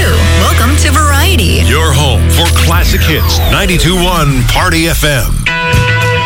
Welcome to Variety. Your home for classic hits. 92.1 Party FM.